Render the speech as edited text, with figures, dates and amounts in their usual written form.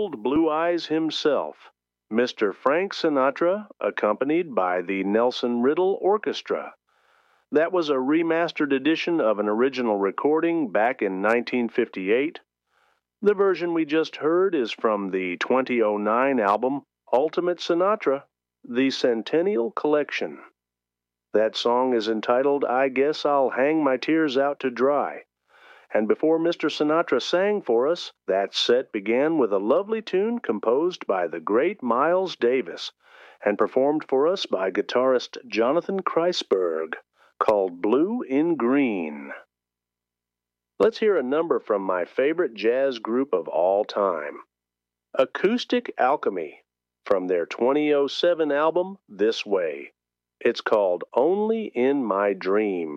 old Blue Eyes himself, Mr. Frank Sinatra, accompanied by the Nelson Riddle Orchestra. That was a remastered edition of an original recording back in 1958. The version we just heard is from the 2009 album Ultimate Sinatra, the Centennial Collection. That song is entitled I Guess I'll Hang My Tears Out to Dry. And before Mr. Sinatra sang for us, that set began with a lovely tune composed by the great Miles Davis and performed for us by guitarist Jonathan Kreisberg, called Blue in Green. Let's hear a number from my favorite jazz group of all time, Acoustic Alchemy, from their 2007 album This Way. It's called Only in My Dreams.